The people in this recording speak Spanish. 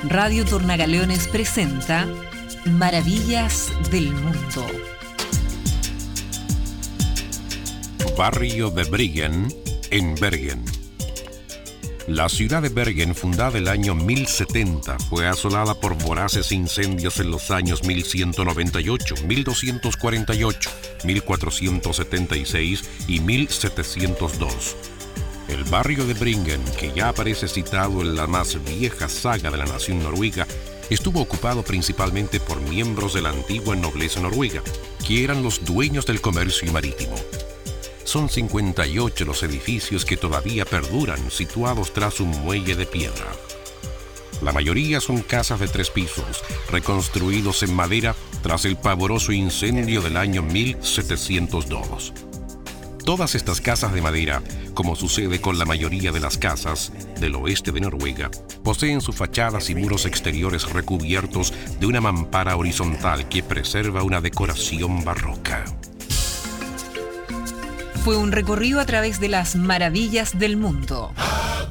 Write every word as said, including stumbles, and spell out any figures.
Radio Tornagaleones presenta Maravillas del Mundo. Barrio de Briggen, en Bergen. La ciudad de Bergen, fundada el año mil setenta, fue asolada por voraces incendios en los años mil ciento noventa y ocho, mil doscientos cuarenta y ocho, mil cuatrocientos setenta y seis y mil setecientos dos. El barrio de Briggen, que ya aparece citado en la más vieja saga de la nación noruega, estuvo ocupado principalmente por miembros de la antigua nobleza noruega, que eran los dueños del comercio marítimo. Son cincuenta y ocho los edificios que todavía perduran, situados tras un muelle de piedra. La mayoría son casas de tres pisos, reconstruidos en madera tras el pavoroso incendio del año mil setecientos dos. Todas estas casas de madera, como sucede con la mayoría de las casas del oeste de Noruega, poseen sus fachadas y muros exteriores recubiertos de una mampara horizontal que preserva una decoración barroca. Fue un recorrido a través de las maravillas del mundo.